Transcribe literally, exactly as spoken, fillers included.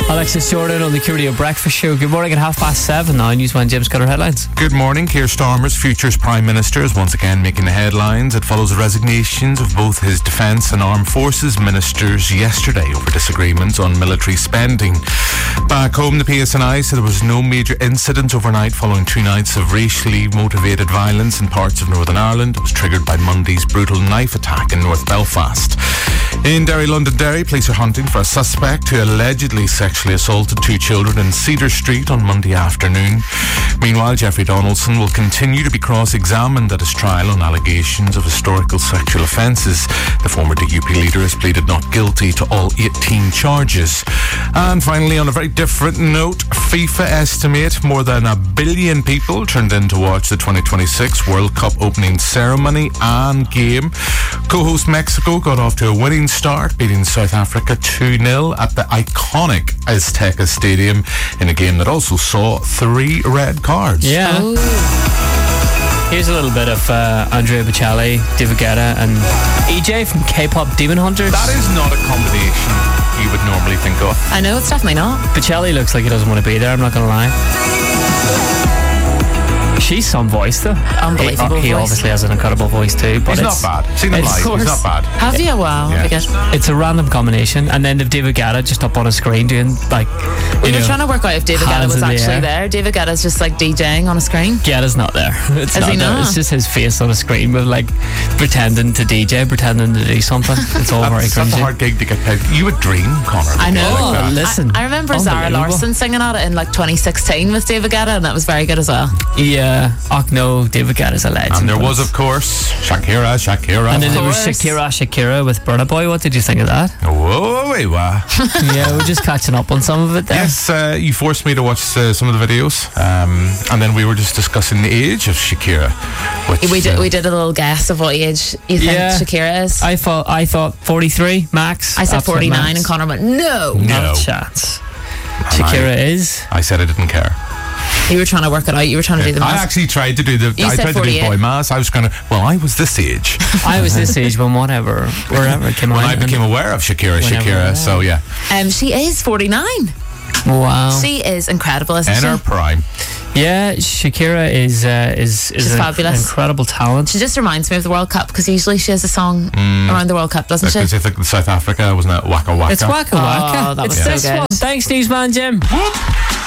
Alexis Jordan on the Q Radio Breakfast Show. Good morning at half past seven now. Newsman James got our headlines. Good morning. Keir Starmer's futures Prime Minister is once again making the headlines. It follows the resignations of both his Defence and Armed Forces ministers yesterday over disagreements on military spending. Back home, the P S N I said there was no major incident overnight following two nights of racially motivated violence in parts of Northern Ireland. It was triggered by Monday's brutal knife attack in North Belfast. In Derry, Londonderry, police are hunting for a suspect who allegedly sexually assaulted two children in Cedar Street on Monday afternoon. Meanwhile, Jeffrey Donaldson will continue to be cross-examined at his trial on allegations of historical sexual offences. The former D U P leader has pleaded not guilty to all eighteen charges. And finally, on a very different note, FIFA estimate more than a billion people turned in to watch the twenty twenty-six World Cup opening ceremony and game. Co-host Mexico got off to a winning start, beating South Africa two nil at the iconic Azteca Stadium in a game that also saw three red cards. Yeah. Oh. Here's a little bit of uh, Andrea Bocelli, David Guetta and E J from K-pop Demon Hunters. That is not a combination you would normally think of. I know, it's definitely not. Bocelli looks like he doesn't want to be there, I'm not going to lie. She's some voice though. Unbelievable He, he voice. obviously has an incredible voice too. But He's it's not bad. Seen him it's- live. He's not bad. Have you? Wow. Yeah. I guess. It's a random combination, and then they've David Guetta just up on a screen doing like. We you were know, trying to work out if David Guetta hands was in the actually air. there. David Guetta's just like DJing on a screen. Guetta's not there. It's Is not he there. not? It's just his face on a screen with like pretending to D J, pretending to do something. It's all very That's, that's a cringy. hard gig to get paid. You would dream, Connor. I know. Like that. Oh, listen. I, I remember Zara Unbelievable. Larsson singing at it in like twenty sixteen with David Guetta, and that was very good as well. Yeah. Oh no, David Guetta's a legend. And there but was, of course, Shakira, Shakira. And then there was course. Shakira, Shakira with Burna Boy. What did you think of that? Whoa, wait, wow. Yeah, we're just catching up on some of it there. Yes, uh, you forced me to watch uh, some of the videos, um, and then we were just discussing the age of Shakira. Which, We did uh, we did a little guess of what age you think Yeah. Shakira is. I, I thought I thought forty-three max. I said Absolute forty-nine, max. and Connor went no. No. Not a chance. And Shakira I, is. I said I didn't care. You were trying to work it out. You were trying to do the I math. actually tried to do the. You I said tried to do forty-eight. boy maths. I was kind of. Well, I was this age I was this age when whatever, wherever it came when out. I became aware of Shakira. Whenever, Shakira. yeah. So yeah, Um, she is forty-nine. Wow. She is incredible, isn't in she? her prime. Yeah, Shakira is uh, is is She's an fabulous. incredible talent. She just reminds me of the World Cup because usually she has a song around the World Cup, doesn't she? Because I think South Africa wasn't it Waka Waka. It's Waka Waka. Oh, that it's was so this good. one. Thanks, Newsman Jim. Whoop.